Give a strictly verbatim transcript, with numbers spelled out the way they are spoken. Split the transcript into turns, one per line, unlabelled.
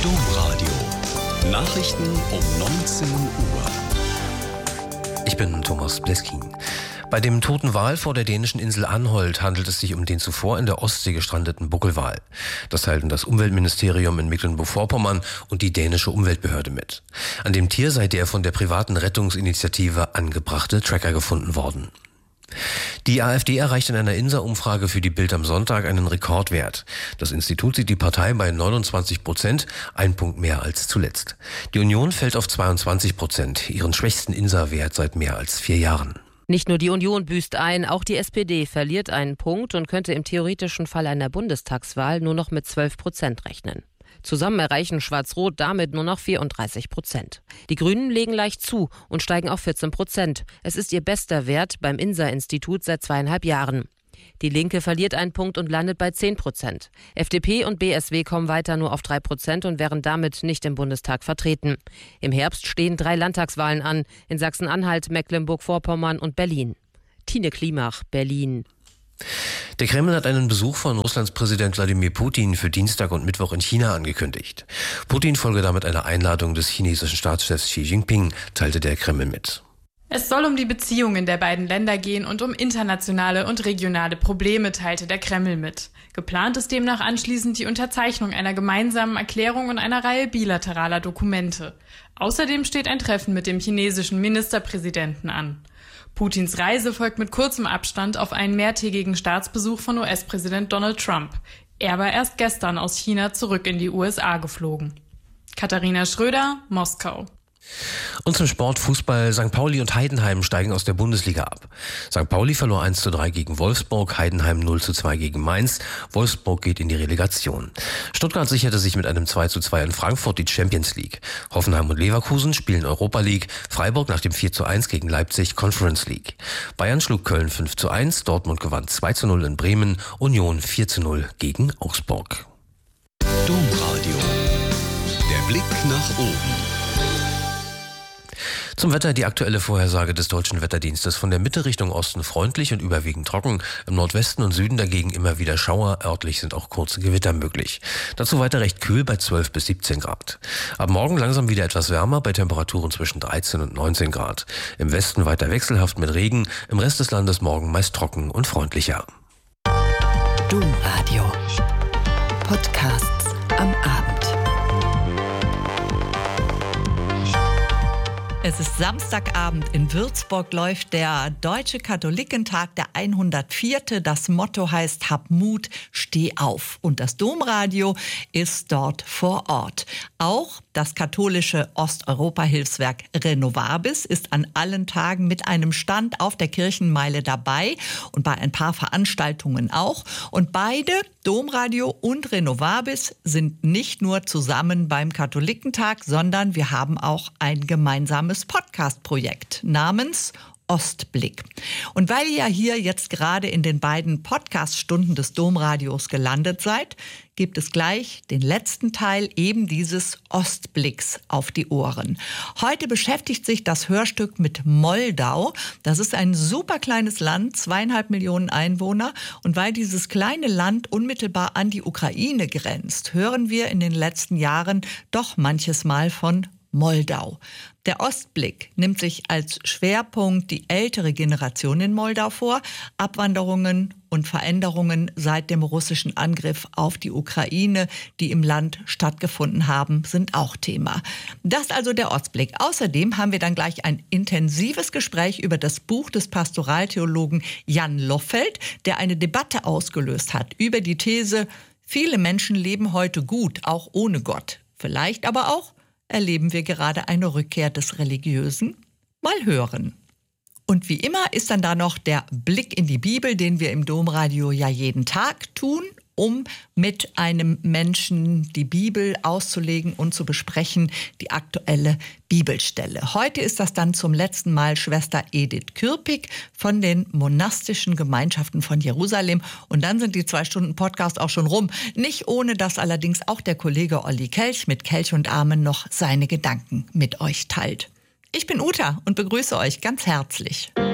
Domradio. Nachrichten um neunzehn Uhr.
Ich bin Thomas Bleskin. Bei dem toten Wal vor der dänischen Insel Anholt handelt es sich um den zuvor in der Ostsee gestrandeten Buckelwal. Das teilten das Umweltministerium in Mecklenburg-Vorpommern und die dänische Umweltbehörde mit. An dem Tier sei der von der privaten Rettungsinitiative angebrachte Tracker gefunden worden. Die AfD erreicht in einer Insa-Umfrage für die Bild am Sonntag einen Rekordwert. Das Institut sieht die Partei bei neunundzwanzig Prozent, ein Punkt mehr als zuletzt. Die Union fällt auf zweiundzwanzig Prozent, ihren schwächsten Insa-Wert seit mehr als vier Jahren.
Nicht nur die Union büßt ein, auch die S P D verliert einen Punkt und könnte im theoretischen Fall einer Bundestagswahl nur noch mit zwölf Prozent rechnen. Zusammen erreichen Schwarz-Rot damit nur noch vierunddreißig Prozent. Die Grünen legen leicht zu und steigen auf vierzehn Prozent. Es ist ihr bester Wert beim Insa-Institut seit zweieinhalb Jahren. Die Linke verliert einen Punkt und landet bei zehn Prozent. F D P und B S W kommen weiter nur auf drei Prozent und wären damit nicht im Bundestag vertreten. Im Herbst stehen drei Landtagswahlen an, in Sachsen-Anhalt, Mecklenburg-Vorpommern und Berlin. Tine Klimach, Berlin.
Der Kreml hat einen Besuch von Russlands Präsident Wladimir Putin für Dienstag und Mittwoch in China angekündigt. Putin folge damit einer Einladung des chinesischen Staatschefs Xi Jinping, teilte der Kreml mit.
Es soll um die Beziehungen der beiden Länder gehen und um internationale und regionale Probleme, teilte der Kreml mit. Geplant ist demnach anschließend die Unterzeichnung einer gemeinsamen Erklärung und einer Reihe bilateraler Dokumente. Außerdem steht ein Treffen mit dem chinesischen Ministerpräsidenten an. Putins Reise folgt mit kurzem Abstand auf einen mehrtägigen Staatsbesuch von U S-Präsident Donald Trump. Er war erst gestern aus China zurück in die U S A geflogen. Katharina Schröder, Moskau.
Und zum Sport Fußball. Sankt Pauli und Heidenheim steigen aus der Bundesliga ab. Sankt Pauli verlor eins zu drei gegen Wolfsburg, Heidenheim null zu zwei gegen Mainz. Wolfsburg geht in die Relegation. Stuttgart sicherte sich mit einem zwei zu zwei in Frankfurt die Champions League. Hoffenheim und Leverkusen spielen Europa League. Freiburg nach dem vier zu eins gegen Leipzig Conference League. Bayern schlug Köln fünf zu eins, Dortmund gewann zwei zu null in Bremen, Union vier zu null gegen Augsburg.
Domradio. Der Blick nach oben.
Zum Wetter die aktuelle Vorhersage des Deutschen Wetterdienstes. Von der Mitte Richtung Osten freundlich und überwiegend trocken. Im Nordwesten und Süden dagegen immer wieder Schauer. Örtlich sind auch kurze Gewitter möglich. Dazu weiter recht kühl bei zwölf bis siebzehn Grad. Ab morgen langsam wieder etwas wärmer bei Temperaturen zwischen dreizehn und neunzehn Grad. Im Westen weiter wechselhaft mit Regen. Im Rest des Landes morgen meist trocken und freundlicher.
Domradio. Podcasts am Abend.
Es ist Samstagabend. In Würzburg läuft der Deutsche Katholikentag, der hundertvierte. Das Motto heißt: Hab Mut, steh auf. Und das Domradio ist dort vor Ort. Auch das katholische Osteuropa-Hilfswerk Renovabis ist an allen Tagen mit einem Stand auf der Kirchenmeile dabei und bei ein paar Veranstaltungen auch. Und beide, Domradio und Renovabis, sind nicht nur zusammen beim Katholikentag, sondern wir haben auch ein gemeinsames Podcast-Projekt namens Ostblick. Und weil ihr ja hier jetzt gerade in den beiden Podcast-Stunden des Domradios gelandet seid, gibt es gleich den letzten Teil eben dieses Ostblicks auf die Ohren. Heute beschäftigt sich das Hörstück mit Moldau. Das ist ein super kleines Land, zweieinhalb Millionen Einwohner. Und weil dieses kleine Land unmittelbar an die Ukraine grenzt, hören wir in den letzten Jahren doch manches Mal von Moldau. Der Ostblick nimmt sich als Schwerpunkt die ältere Generation in Moldau vor. Abwanderungen und Veränderungen seit dem russischen Angriff auf die Ukraine, die im Land stattgefunden haben, sind auch Thema. Das also der Ostblick. Außerdem haben wir dann gleich ein intensives Gespräch über das Buch des Pastoraltheologen Jan Loffeld, der eine Debatte ausgelöst hat über die These: Viele Menschen leben heute gut, auch ohne Gott. Vielleicht aber auch erleben wir gerade eine Rückkehr des Religiösen? Mal hören. Und wie immer ist dann da noch der Blick in die Bibel, den wir im Domradio ja jeden Tag tun, um mit einem Menschen die Bibel auszulegen und zu besprechen, die aktuelle Bibelstelle. Heute ist das dann zum letzten Mal Schwester Edith Kürpik von den monastischen Gemeinschaften von Jerusalem. Und dann sind die zwei Stunden Podcast auch schon rum. Nicht ohne, dass allerdings auch der Kollege Olli Kelch mit Kelch und Amen noch seine Gedanken mit euch teilt. Ich bin Uta und begrüße euch ganz herzlich.